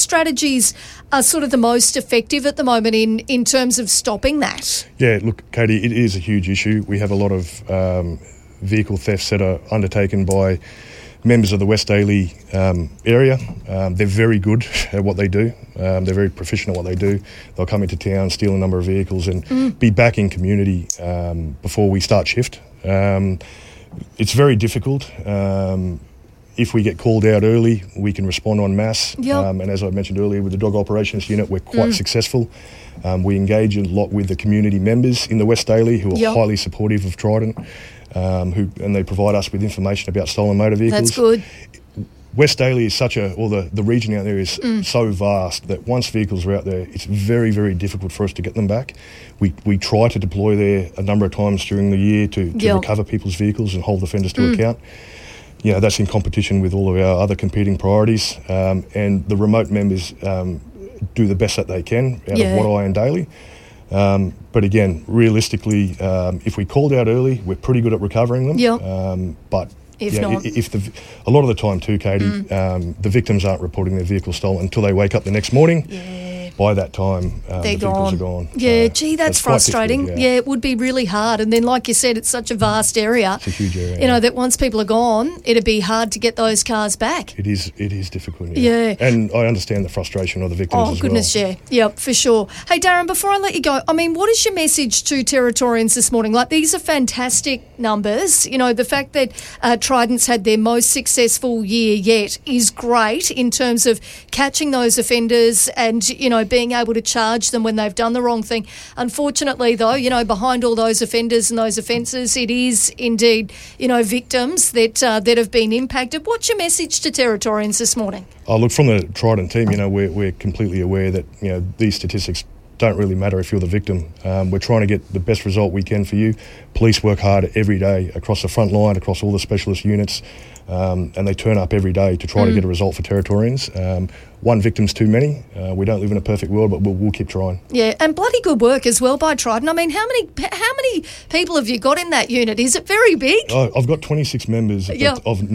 strategies are sort of the most effective at the moment in terms of stopping that? Yeah, look, Katie, it is a huge issue. We have a lot of vehicle thefts that are undertaken by members of the West Daly area. They're very good at what they do. They're very proficient at what they do. They'll come into town, steal a number of vehicles and be back in community before we start shift. It's very difficult. If we get called out early, we can respond en masse. Yep. And as I mentioned earlier, with the Dog Operations Unit, we're quite successful. We engage a lot with the community members in the West Daly who are highly supportive of Trident, and they provide us with information about stolen motor vehicles. That's good. West Daly is the region out there is so vast that once vehicles are out there, it's very, very difficult for us to get them back. We try to deploy there a number of times during the year to recover people's vehicles and hold offenders to account. You know, that's in competition with all of our other competing priorities, and the remote members do the best that they can out of What and Daly. But again, realistically, if we called out early, we're pretty good at recovering them. But a lot of the time too, Katie, the victims aren't reporting their vehicle stolen until they wake up the next morning. By that time, the vehicles are gone. Yeah, that's frustrating. Yeah, it would be really hard. And then, like you said, it's such a vast area. It's a huge area. You know, that once people are gone, it'd be hard to get those cars back. It is difficult. Yeah. And I understand the frustration of the victims as well. Oh, goodness, yeah, for sure. Hey, Darren, before I let you go, I mean, what is your message to Territorians this morning? Like, these are fantastic numbers. You know, the fact that Trident's had their most successful year yet is great in terms of catching those offenders and, you know, being able to charge them when they've done the wrong thing. Unfortunately, though, you know, behind all those offenders and those offences, it is indeed, you know, victims that have been impacted. What's your message to Territorians this morning? Oh, look, from the Trident team, you know, we're completely aware that, you know, these statistics don't really matter if you're the victim. We're trying to get the best result we can for you. Police work hard every day across the front line, across all the specialist units, and they turn up every day to try to get a result for Territorians. One victim's too many. We don't live in a perfect world, but we'll keep trying. Yeah, and bloody good work as well by Trident. I mean, how many people have you got in that unit? Is it very big? I've got 26 members of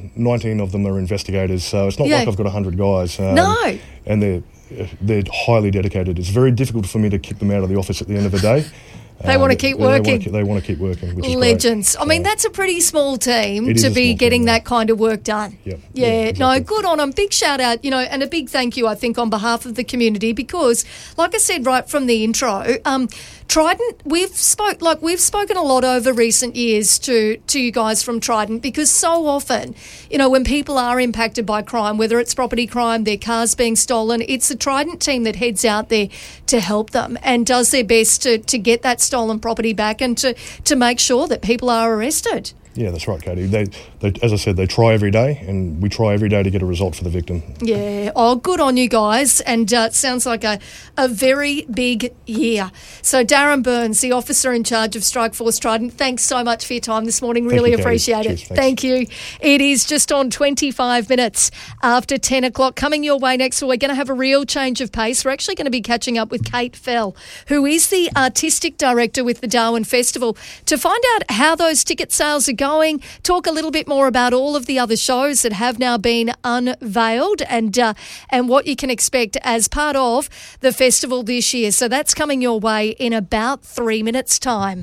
19 of them are investigators, so it's not like I've got 100 guys. No. And they're highly dedicated. It's very difficult for me to kick them out of the office at the end of the day. They want to keep working. They want to keep working, which is legends. Great. I mean, that's a pretty small team to be getting that kind of work done. Yep. Yeah, exactly. No, good on them. Big shout out, you know, and a big thank you, I think, on behalf of the community because, like I said right from the intro, Trident, we've spoken a lot over recent years to you guys from Trident because so often, you know, when people are impacted by crime, whether it's property crime, their cars being stolen, it's the Trident team that heads out there to help them and does their best to get that stolen property back and to make sure that people are arrested. Yeah, that's right, Katie. They, as I said, they try every day, and we try every day to get a result for the victim. Yeah. Oh, good on you guys. And it sounds like a very big year. So Darren Burns, the officer in charge of Strike Force Trident, thanks so much for your time this morning. Really appreciate it. Cheers, thank you. It is just on 25 minutes after 10 o'clock. Coming your way next, we're going to have a real change of pace. We're actually going to be catching up with Kate Fell, who is the artistic director with the Darwin Festival, to find out how those ticket sales are going, talk a little bit more about all of the other shows that have now been unveiled and what you can expect as part of the festival this year. So that's coming your way in about 3 minutes' time.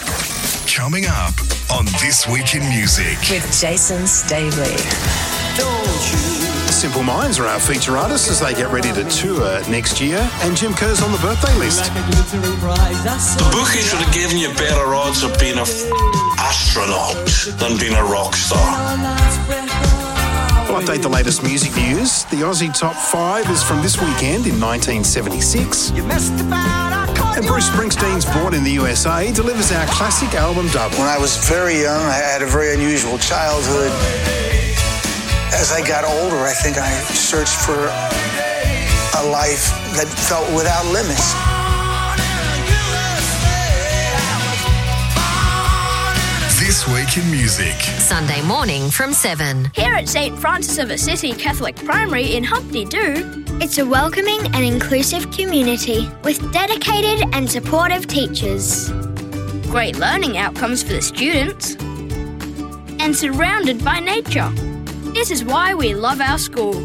Coming up on This Week in Music with Jason Stavely. Simple Minds are our feature artists as they get ready to tour next year, and Jim Kerr's on the birthday list. The bookies would have given you better odds of being an astronaut than being a rock star. We'll update the latest music news. The Aussie Top 5 is from this weekend in 1976. And Bruce Springsteen's Born in the USA delivers our classic album Double. When I was very young, I had a very unusual childhood. As I got older, I think I searched for a life that felt without limits. This Week in Music. Sunday morning from 7. Here at St. Francis of Assisi Catholic Primary in Humpty Doo, it's a welcoming and inclusive community with dedicated and supportive teachers. Great learning outcomes for the students. And surrounded by nature. This is why we love our school.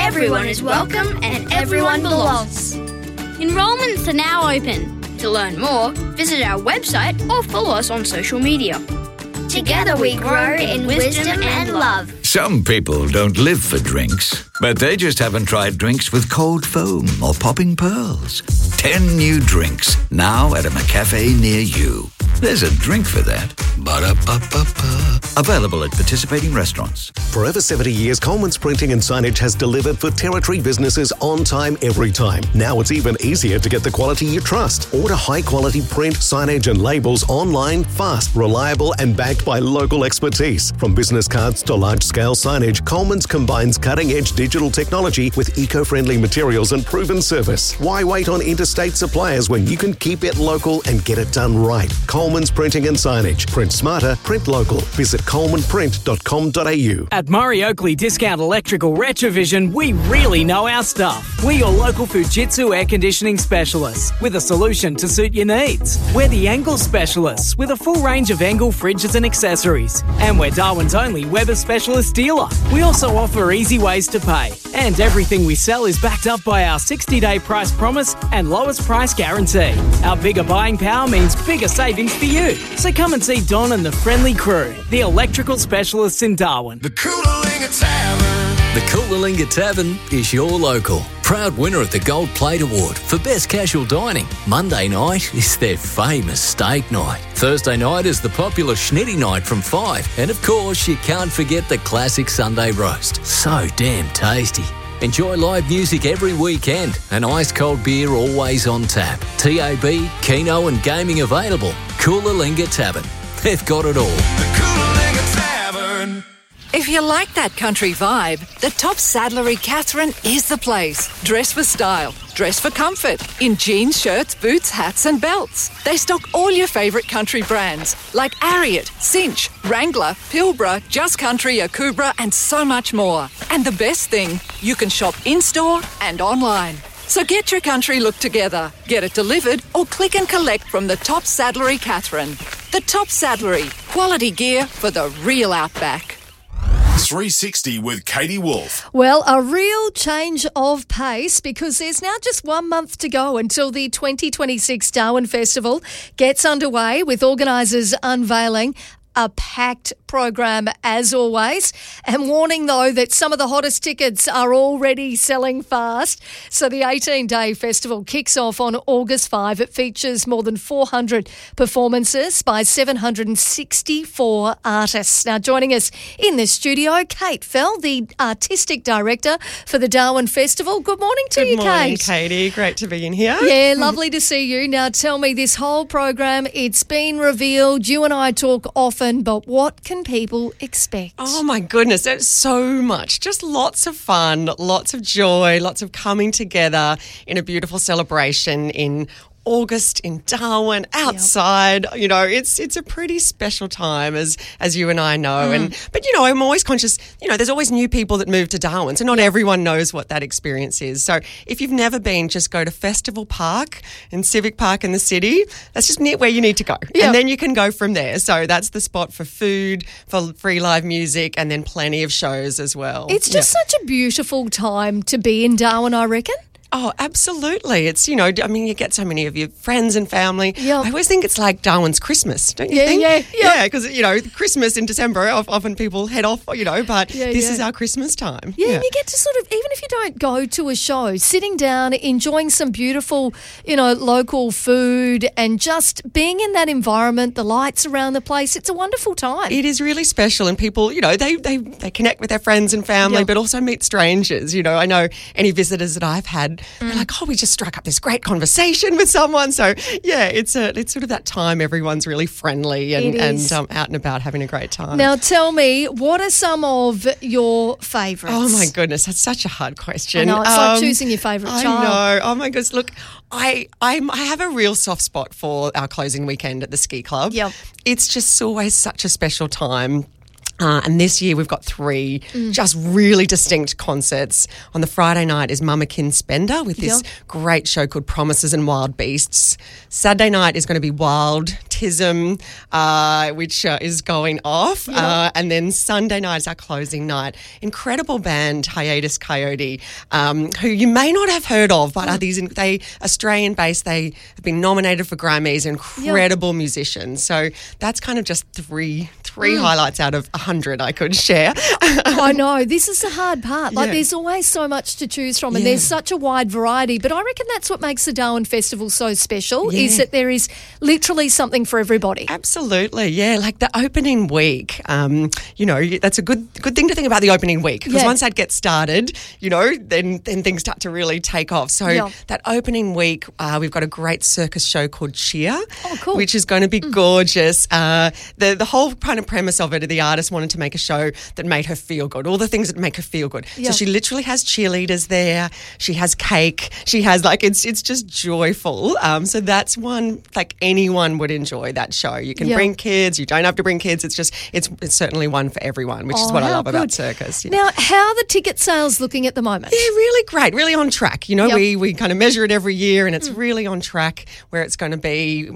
Everyone is welcome and everyone belongs. Enrolments are now open. To learn more, visit our website or follow us on social media. Together we grow in wisdom and love. Some people don't live for drinks, but they just haven't tried drinks with cold foam or popping pearls. 10 new drinks, now at a McCafe near you. There's a drink for that. Ba-da-ba-ba-ba. Available at participating restaurants. For over 70 years, Coleman's Printing and Signage has delivered for Territory businesses on time, every time. Now it's even easier to get the quality you trust. Order high-quality print, signage and labels online, fast, reliable and backed by local expertise. From business cards to large-scale signage, Coleman's combines cutting-edge digital technology with eco-friendly materials and proven service. Why wait on interstate suppliers when you can keep it local and get it done right? Coleman's Printing and Signage. Print smarter, print local. Visit colemanprint.com.au. At Murray Oakley Discount Electrical Retrovision, we really know our stuff. We're your local Fujitsu air conditioning specialists with a solution to suit your needs. We're the Engel specialists with a full range of Engel fridges and accessories. And we're Darwin's only Weber specialist dealer. We also offer easy ways to pay. And everything we sell is backed up by our 60-day price promise and lowest price guarantee. Our bigger buying power means bigger savings for you. So come and see Don and the friendly crew, the electrical specialists in Darwin. The Coolalingga Tavern. The Coolalingga Tavern is your local. Proud winner of the Gold Plate Award for Best Casual Dining. Monday night is their famous steak night. Thursday night is the popular Schnitty night from 5. And of course, you can't forget the classic Sunday roast. So damn tasty. Enjoy live music every weekend and ice-cold beer always on tap. TAB, Keno and gaming available. Coolalingga Tavern. They've got it all. The Coolalingga Tavern. If you like that country vibe, the Top Saddlery Catherine is the place. Dress for style, dress for comfort, in jeans, shirts, boots, hats and belts. They stock all your favourite country brands like Ariat, Cinch, Wrangler, Pilbara, Just Country, Akubra and so much more. And the best thing, you can shop in-store and online. So get your country look together, get it delivered or click and collect from the Top Saddlery Catherine. The Top Saddlery, quality gear for the real outback. 360 with Katie Wolf. Well, a real change of pace because there's now just 1 month to go until the 2026 Darwin Festival gets underway, with organisers unveiling a packed program as always, and warning though that some of the hottest tickets are already selling fast. So the 18-day festival kicks off on August 5. It features more than 400 performances by 764 artists. Now joining us in the studio, Kate Fell, the artistic director for the Darwin Festival. Good morning to you, Kate. Good morning, Katie. Great to be in here. Yeah, lovely to see you. Now tell me, this whole program, it's been revealed. You and I talk often, but what can people expect? Oh my goodness, there's so much. Just lots of fun, lots of joy, lots of coming together in a beautiful celebration in August in Darwin, outside. Yep. You know, it's a pretty special time, as you and I know. But you know, I'm always conscious, you know, there's always new people that move to Darwin, so not everyone knows what that experience is. So if you've never been, just go to Festival Park and Civic Park in the city. That's just near where you need to go. Yep. And then you can go from there. So that's the spot for food, for free live music, and then plenty of shows as well. It's just such a beautiful time to be in Darwin, I reckon. Oh, absolutely. It's, you know, I mean, you get so many of your friends and family. Yep. I always think it's like Darwin's Christmas, don't you think? Yeah, because, you know, Christmas in December, often people head off, you know, but this is our Christmas time. Yeah, and you get to sort of, even if you don't go to a show, sitting down, enjoying some beautiful, you know, local food and just being in that environment, the lights around the place, it's a wonderful time. It is really special, and people, you know, they connect with their friends and family, but also meet strangers. You know, I know any visitors that I've had, they're like, oh, we just struck up this great conversation with someone. So, yeah, it's sort of that time everyone's really friendly and out and about having a great time. Now, tell me, what are some of your favourites? Oh, my goodness, that's such a hard question. I know, it's like choosing your favourite child. I know. Oh, my goodness. Look, I have a real soft spot for our closing weekend at the ski club. Yep. It's just always such a special time. And this year we've got 3 just really distinct concerts. On the Friday night is Mamakin Spender with this great show called Promises and Wild Beasts. Saturday night is going to be Wildtism, which is going off. And then Sunday night is our closing night. Incredible band, Hiatus Coyote, who you may not have heard of, but are they Australian-based. They have been nominated for Grammys, incredible musicians. So that's kind of just three highlights out of 100 I could share. I know. This is the hard part. Like, there's always so much to choose from, and there's such a wide variety. But I reckon that's what makes the Darwin Festival so special, is that there is literally something for everybody. Absolutely, yeah. Like the opening week, that's a good thing to think about the opening week, because once that gets started, then things start to really take off. So that opening week, we've got a great circus show called Cheer, which is going to be gorgeous. The whole kind of premise of it, the artist wanted to make a show that made her feel good, all the things that make her feel good. So she literally has cheerleaders there, she has cake, she has it's just joyful. So that's one, like, anyone would enjoy that show. You can bring kids, you don't have to bring kids. It's certainly one for everyone, which is what I love about circus. Now, how are the ticket sales looking at the moment? Yeah, really great, really on track. We kind of measure it every year, and it's really on track where it's going to be.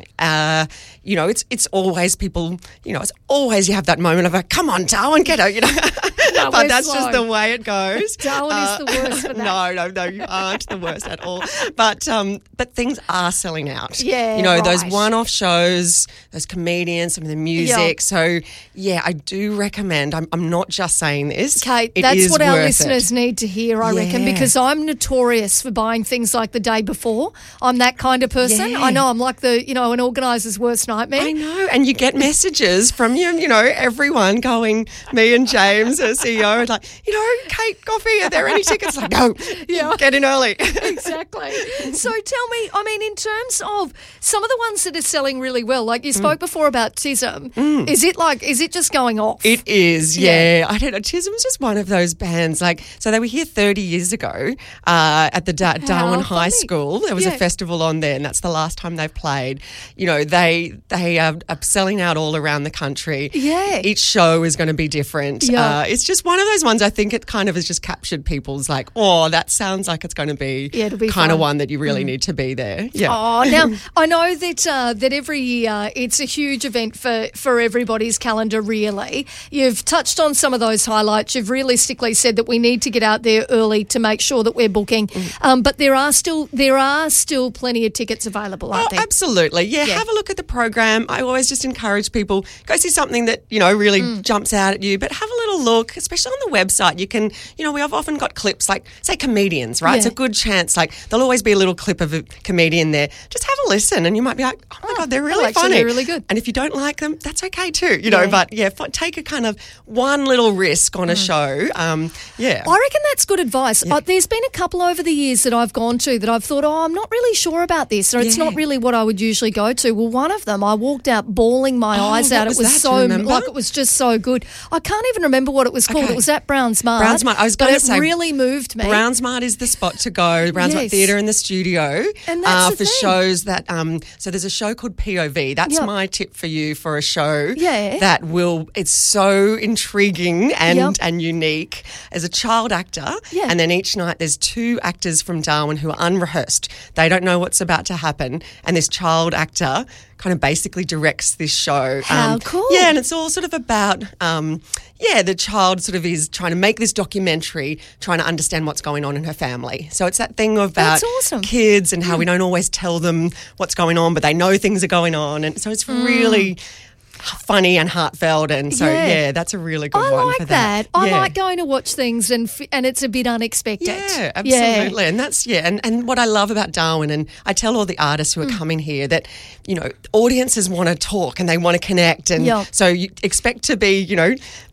It's always people, it's always you have that moment of come on, Darwin, get her, but that's just the way it goes. Darwin is the worst for that. No, you aren't the worst at all. But things are selling out. Yeah, those one-off shows, those comedians, some of the music. So, I do recommend. I'm not just saying this. Kate, that's what our listeners need to hear, I reckon, because I'm notorious for buying things like the day before. I'm that kind of person. I know I'm like an organiser's worst nightmare. I know, and you get messages from everyone going, me and James, our CEO, like, Kate, coffee, are there any tickets? Like, no, get in early. Exactly. So tell me, in terms of some of the ones that are selling really well, like you spoke before about TISM, is it just going off? It is, yeah. I don't know, TISM's just one of those bands, so they were here 30 years ago at the Darwin High School. There was a festival on there, and that's the last time they've played. They are selling out all around the country. Yeah. Each show is going to be different. Yeah. It's just one of those ones, I think it kind of has just captured people's that sounds like it's going to be kind of one that you really need to be there. Yeah. Oh, now, I know that every year it's a huge event for everybody's calendar, really. You've touched on some of those highlights. You've realistically said that we need to get out there early to make sure that we're booking. But there are still plenty of tickets available, aren't there? Absolutely. Yeah, have a look at the program. I always just encourage people, go see something that, really jumps out at you, but have a little look, especially on the website. You can, we have often got clips like, say, comedians, right? It's a good chance, there'll always be a little clip of a comedian there. Just have a listen and you might be like, oh my God, they're really funny. They're really good. And if you don't like them, that's okay too, but take a kind of one little risk on a show. I reckon that's good advice. There's been a couple over the years that I've gone to that I've thought, I'm not really sure about this, or it's not really what I would usually go to. Well, one of them, I walked out bawling my eyes out. It was so, it was just so good. I can't even remember what it was called. It was at Browns Mart. Browns Mart. I was going to say, it really moved me. Browns Mart is the spot to go. Browns Mart Theatre in the studio, and that's for shows that. So there's a show called POV. That's my tip for you for a show. That will. It's so intriguing and unique. As a child actor, and then each night there's 2 actors from Darwin who are unrehearsed. They don't know what's about to happen, and this child actor kind of basically directs this show. How cool. Yeah, and it's all sort of about, the child sort of is trying to make this documentary, trying to understand what's going on in her family. So it's that thing about kids and how we don't always tell them what's going on, but they know things are going on. And so it's really funny and heartfelt, and so that's a really good one for that. I like going to watch things and it's a bit unexpected. Yeah, absolutely. And that's and what I love about Darwin, and I tell all the artists who are coming here that audiences want to talk and they want to connect, and so you expect to be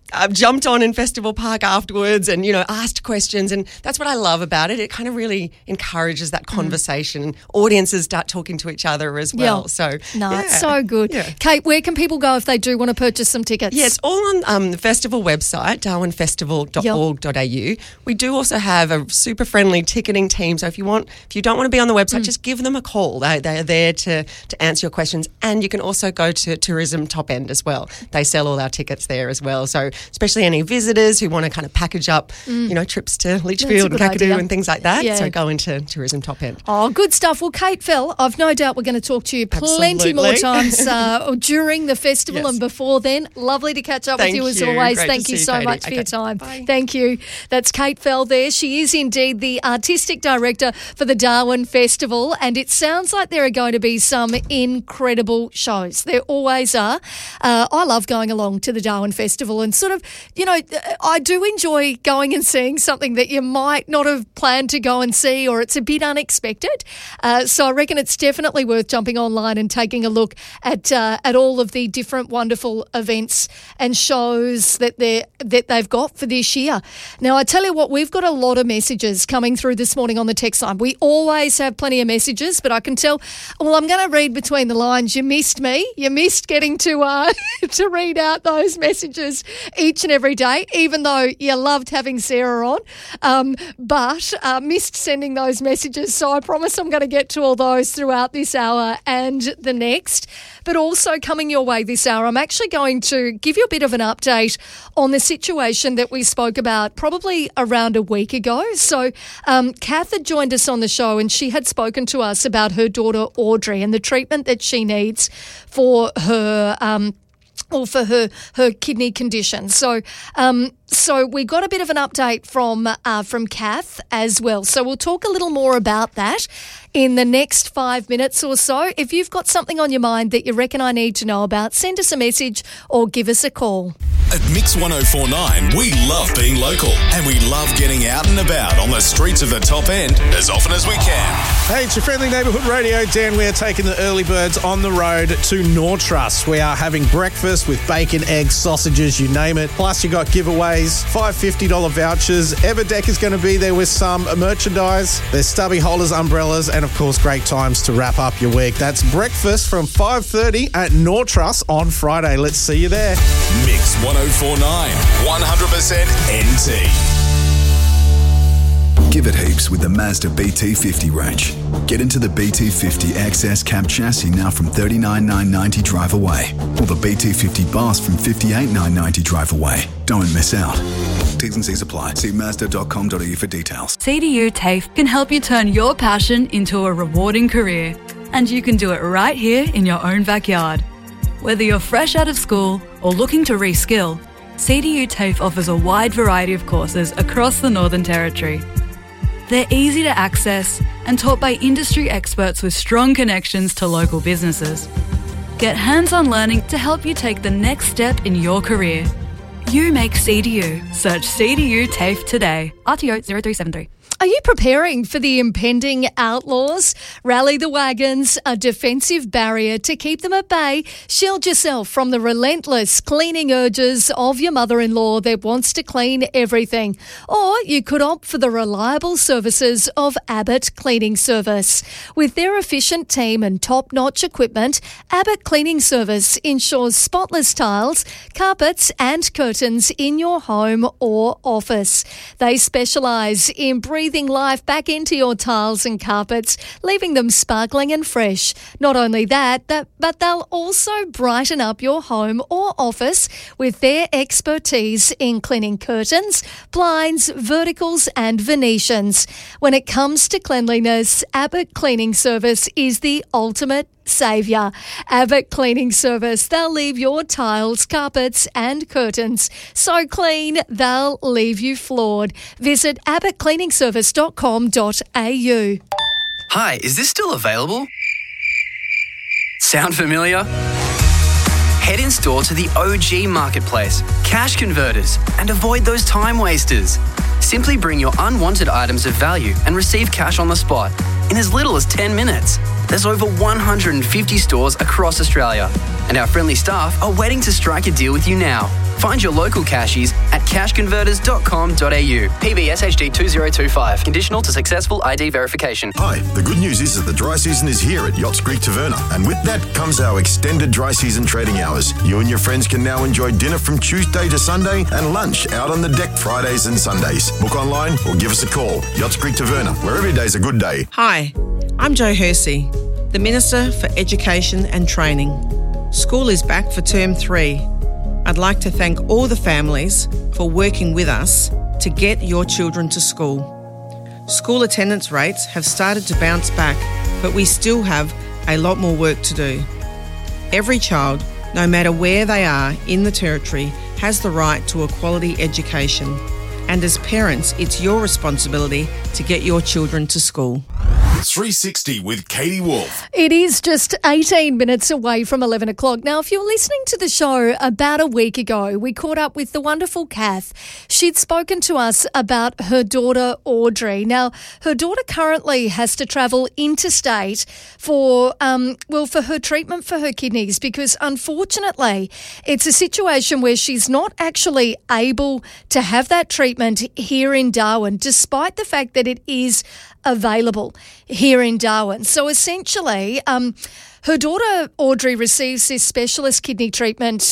jumped on in Festival Park afterwards and, asked questions. And that's what I love about it. It kind of really encourages that conversation and audiences start talking to each other as well. Yeah. So, it's so good. Yeah. Kate, where can people go if they do want to purchase some tickets? Yeah, it's all on the festival website, darwinfestival.org.au. We do also have a super friendly ticketing team. So if you don't want to be on the website, just give them a call. They are there to answer your questions. And you can also go to Tourism Top End as well. They sell all our tickets there as well. So especially any visitors who want to kind of package up, trips to Litchfield and Kakadu and things like that. Yeah. So go into Tourism Top End. Oh, good stuff. Well, Kate Fell, I've no doubt we're going to talk to you plenty more times during the festival and before then. Lovely to catch up with you as always. Great Thank you so much for your time. Bye. Thank you. That's Kate Fell there. She is indeed the Artistic Director for the Darwin Festival, and it sounds like there are going to be some incredible shows. There always are. I love going along to the Darwin Festival and sort of, I do enjoy going and seeing something that you might not have planned to go and see, or it's a bit unexpected. So I reckon it's definitely worth jumping online and taking a look at all of the different wonderful events and shows that they've got for this year. Now, I tell you what, we've got a lot of messages coming through this morning on the text line. We always have plenty of messages, but I can tell, I'm going to read between the lines. You missed me. You missed getting to read out those messages each and every day, even though you loved having Sarah on, but missed sending those messages. So I promise I'm going to get to all those throughout this hour and the next. But also coming your way this hour, I'm actually going to give you a bit of an update on the situation that we spoke about probably around a week ago. So Kath had joined us on the show and she had spoken to us about her daughter Audrey and the treatment that she needs for her her kidney condition. So we got a bit of an update from Kath as well. So we'll talk a little more about that in the next 5 minutes or so. If you've got something on your mind that you reckon I need to know about, send us a message or give us a call. At Mix 104.9, we love being local and we love getting out and about on the streets of the Top End as often as we can. Hey, it's your friendly neighbourhood radio, Dan. We're taking the early birds on the road to Nortrust. We are having breakfast with bacon, eggs, sausages, you name it. Plus, you got giveaways, $5 vouchers. Everdeck is going to be there with some merchandise. There's stubby holders, umbrellas, and of course, great times to wrap up your week. That's breakfast from 5:30 at Nortrust on Friday. Let's see you there. Mix 104.9, 100% NT. Give it heaps with the Mazda BT50 range. Get into the BT50 XS cab chassis now from $39,990 drive away, or the BT50 Boss from $58,990 drive away. Don't miss out. T's and C's apply. See Mazda.com.au for details. CDU TAFE can help you turn your passion into a rewarding career, and you can do it right here in your own backyard. Whether you're fresh out of school or looking to reskill, CDU TAFE offers a wide variety of courses across the Northern Territory. They're easy to access and taught by industry experts with strong connections to local businesses. Get hands-on learning to help you take the next step in your career. You make CDU. Search CDU TAFE today. RTO 0373. Are you preparing for the impending outlaws? Rally the wagons, a defensive barrier to keep them at bay. Shield yourself from the relentless cleaning urges of your mother-in-law that wants to clean everything. Or you could opt for the reliable services of Abbott Cleaning Service. With their efficient team and top-notch equipment, Abbott Cleaning Service ensures spotless tiles, carpets and curtains in your home or office. They specialise in breathing life back into your tiles and carpets, leaving them sparkling and fresh. Not only that, but they'll also brighten up your home or office with their expertise in cleaning curtains, blinds, verticals and Venetians. When it comes to cleanliness, Abbott Cleaning Service is the ultimate saviour. Abbott Cleaning Service, they'll leave your tiles, carpets and curtains so clean they'll leave you floored. Visit abbottcleaningservice.com.au. Hi, is this still available? Sound familiar? Head in store to the OG Marketplace, Cash Converters, and avoid those time wasters. Simply bring your unwanted items of value and receive cash on the spot in as little as 10 minutes. There's over 150 stores across Australia, and our friendly staff are waiting to strike a deal with you now. Find your local cashies at cashconverters.com.au. PBS HD 2025. Conditional to successful ID verification. Hi, the good news is that the dry season is here at Yachts Creek Taverna, and with that comes our extended dry season trading hours. You and your friends can now enjoy dinner from Tuesday to Sunday and lunch out on the deck Fridays and Sundays. Book online or give us a call. Yachts Creek Taverna, where every day's a good day. Hi, I'm Jo Hersey, the Minister for Education and Training. School is back for Term 3. I'd like to thank all the families for working with us to get your children to school. School attendance rates have started to bounce back, but we still have a lot more work to do. Every child, no matter where they are in the Territory, has the right to a quality education. And as parents, it's your responsibility to get your children to school. 360 with Katie Wolf. It is just 18 minutes away from 11 o'clock. Now, if you're listening to the show about a week ago, we caught up with the wonderful Kath. She'd spoken to us about her daughter, Audrey. Now, her daughter currently has to travel interstate for her treatment for her kidneys because, unfortunately, it's a situation where she's not actually able to have that treatment here in Darwin, despite the fact that it is available here in Darwin. So essentially, her daughter Audrey receives this specialist kidney treatment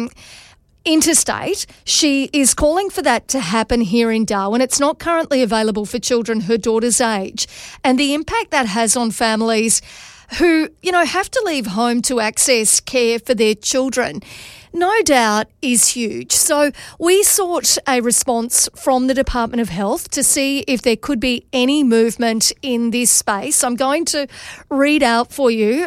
interstate. She is calling for that to happen here in Darwin. It's not currently available for children her daughter's age, and the impact that has on families who, have to leave home to access care for their children, no doubt is huge. So we sought a response from the Department of Health to see if there could be any movement in this space. I'm going to read out for you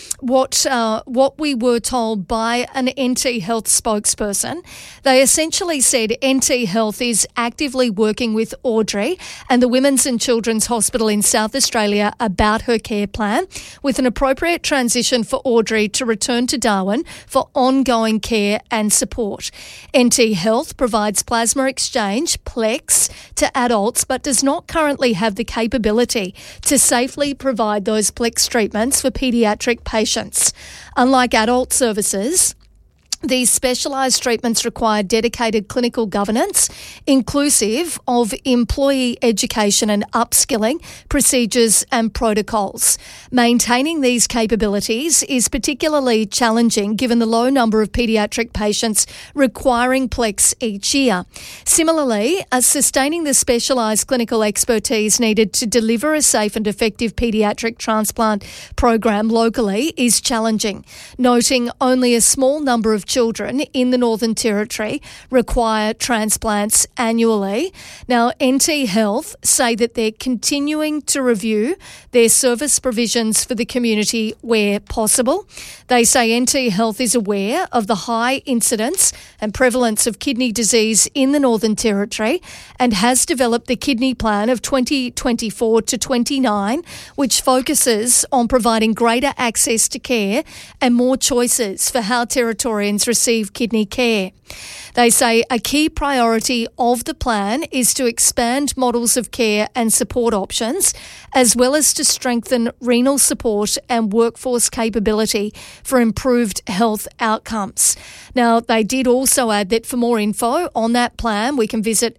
what we were told by an NT Health spokesperson. They essentially said NT Health is actively working with Audrey and the Women's and Children's Hospital in South Australia about her care plan, with an appropriate transition for Audrey to return to Darwin for ongoing care and support. NT Health provides plasma exchange, PLEX, to adults but does not currently have the capability to safely provide those PLEX treatments for paediatric patients. Unlike adult services, these specialised treatments require dedicated clinical governance, inclusive of employee education and upskilling, procedures and protocols. Maintaining these capabilities is particularly challenging given the low number of paediatric patients requiring PLEX each year. Similarly, sustaining the specialised clinical expertise needed to deliver a safe and effective paediatric transplant program locally is challenging, noting only a small number of children in the Northern Territory require transplants annually. Now, NT Health say that they're continuing to review their service provisions for the community where possible. They say NT Health is aware of the high incidence and prevalence of kidney disease in the Northern Territory and has developed the kidney plan of 2024 to 29, which focuses on providing greater access to care and more choices for how Territorians receive kidney care. They say a key priority of the plan is to expand models of care and support options, as well as to strengthen renal support and workforce capability for improved health outcomes. Now, they did also add that for more info on that plan, we can visit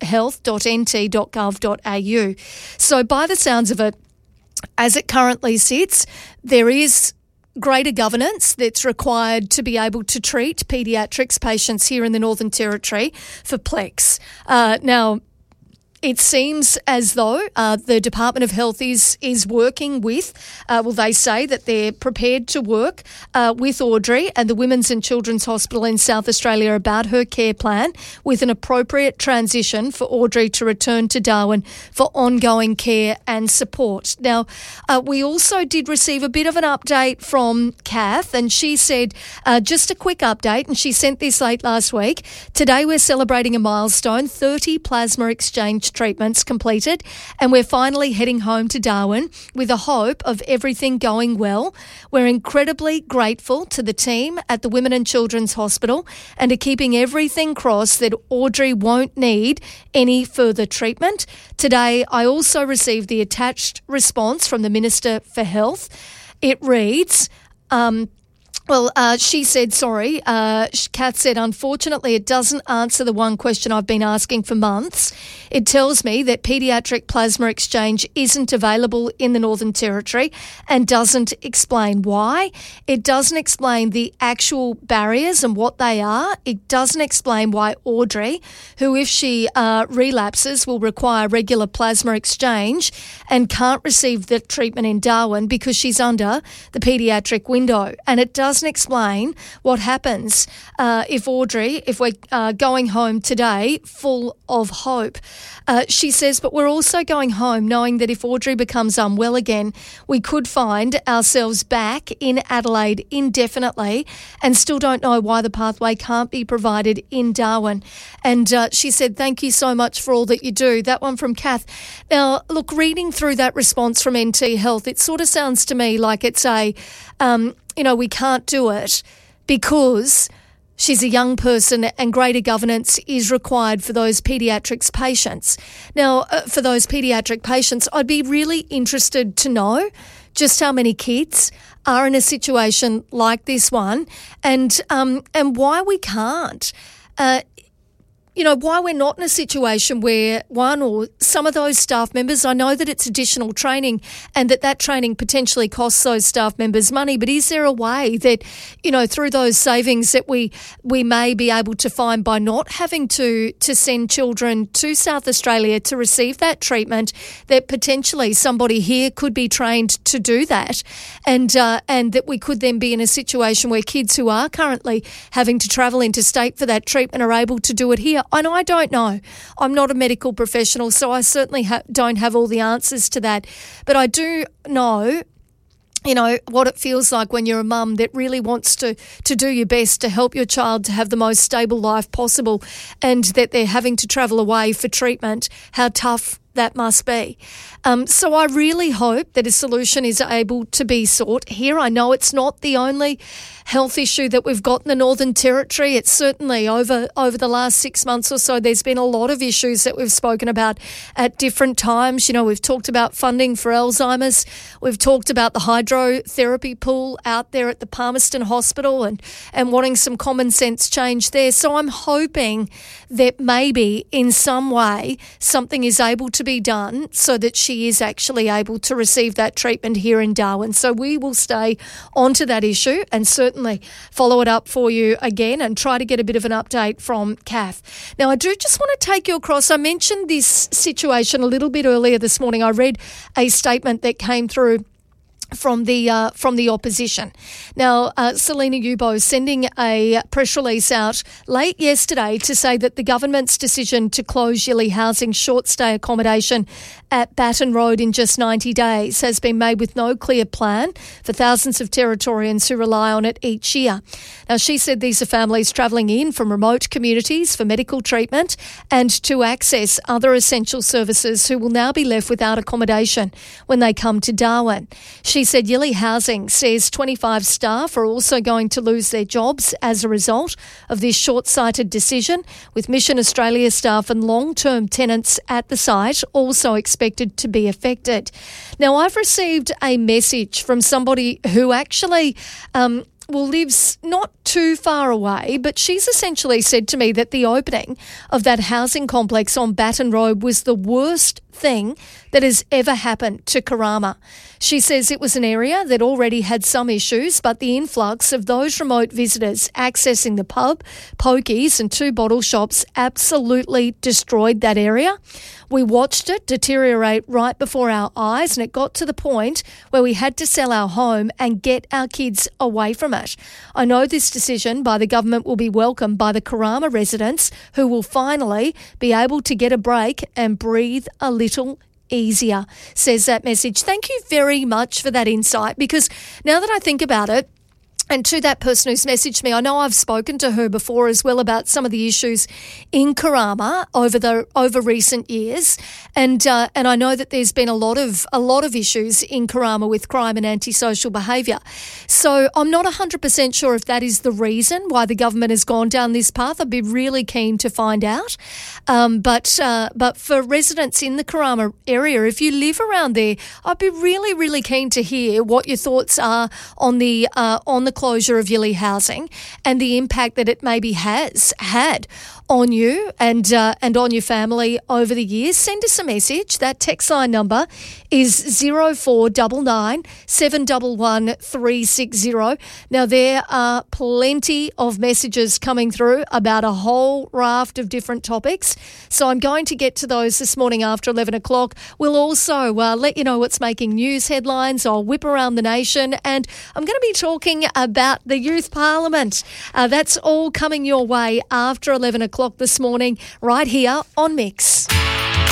health.nt.gov.au. So by the sounds of it, as it currently sits, there is greater governance that's required to be able to treat paediatrics patients here in the Northern Territory for PLEX. Now, it seems as though the Department of Health is working with, they say that they're prepared to work with Audrey and the Women's and Children's Hospital in South Australia about her care plan, with an appropriate transition for Audrey to return to Darwin for ongoing care and support. Now, we also did receive a bit of an update from Kath, and she said, just a quick update, and she sent this late last week. Today we're celebrating a milestone, 30 plasma exchange treatments completed, and we're finally heading home to Darwin with a hope of everything going well. We're incredibly grateful to the team at the Women and Children's Hospital and are keeping everything crossed that Audrey won't need any further treatment. Today, I also received the attached response from the Minister for Health. It reads, Well, she said, sorry, Kath said, unfortunately, it doesn't answer the one question I've been asking for months. It tells me that paediatric plasma exchange isn't available in the Northern Territory and doesn't explain why. It doesn't explain the actual barriers and what they are. It doesn't explain why Audrey, who if she relapses will require regular plasma exchange and can't receive the treatment in Darwin because she's under the paediatric window. And it doesn't explain what happens if we're going home today full of hope. She says, but we're also going home knowing that if Audrey becomes unwell again, we could find ourselves back in Adelaide indefinitely and still don't know why the pathway can't be provided in Darwin. And she said, thank you so much for all that you do. That one from Kath. Now, look, reading through that response from NT Health, it sort of sounds to me like it's we can't do it because she's a young person and greater governance is required for those paediatrics patients. Now, for those paediatric patients, I'd be really interested to know just how many kids are in a situation like this one and why we can't. Why we're not in a situation where one or some of those staff members, I know that it's additional training and that training potentially costs those staff members money, but is there a way that, through those savings that we may be able to find by not having to send children to South Australia to receive that treatment, that potentially somebody here could be trained to do that and that we could then be in a situation where kids who are currently having to travel interstate for that treatment are able to do it here? And I don't know. I'm not a medical professional, so I certainly don't have all the answers to that. But I do know, what it feels like when you're a mum that really wants to do your best to help your child to have the most stable life possible and that they're having to travel away for treatment, how tough that must be. So I really hope that a solution is able to be sought here. I know it's not the only health issue that we've got in the Northern Territory. It's certainly over the last 6 months or so, there's been a lot of issues that we've spoken about at different times. We've talked about funding for Alzheimer's. We've talked about the hydrotherapy pool out there at the Palmerston Hospital and wanting some common sense change there. So I'm hoping that maybe in some way something is able to be done so that she is actually able to receive that treatment here in Darwin. So we will stay onto that issue and certainly follow it up for you again and try to get a bit of an update from Kath. Now, I do just want to take you across. I mentioned this situation a little bit earlier this morning. I read a statement that came through from the opposition. Now, Selena Yubo sending a press release out late yesterday to say that the government's decision to close Yili Housing short stay accommodation at Batten Road in just 90 days has been made with no clear plan for thousands of Territorians who rely on it each year. Now, she said these are families travelling in from remote communities for medical treatment and to access other essential services who will now be left without accommodation when they come to Darwin. She said Yili Housing says 25 staff are also going to lose their jobs as a result of this short-sighted decision, with Mission Australia staff and long-term tenants at the site also expected to be affected. Now, I've received a message from somebody who actually lives not too far away, but she's essentially said to me that the opening of that housing complex on Batten Road was the worst thing that has ever happened to Karama. She says it was an area that already had some issues, but the influx of those remote visitors accessing the pub, pokies and 2 bottle shops absolutely destroyed that area. We watched it deteriorate right before our eyes, and it got to the point where we had to sell our home and get our kids away from it. I know this decision by the government will be welcomed by the Karama residents, who will finally be able to get a break and breathe a little easier, says that message. Thank you very much for that insight, because now that I think about it, and to that person who's messaged me, I know I've spoken to her before as well about some of the issues in Karama over recent years, and I know that there's been a lot of issues in Karama with crime and antisocial behaviour. So I'm not 100% sure if that is the reason why the government has gone down this path. I'd be really keen to find out. But for residents in the Karama area, if you live around there, I'd be really, really keen to hear what your thoughts are on the closure of Yili Housing and the impact that it maybe has had on you and on your family over the years, send us a message. That text line number is 0499 711 360. Now, there are plenty of messages coming through about a whole raft of different topics, so I'm going to get to those this morning after 11 o'clock. We'll also let you know what's making news headlines. I'll whip around the nation, and I'm going to be talking about the Youth Parliament. That's all coming your way after 11 o'clock this morning, right here on Mix.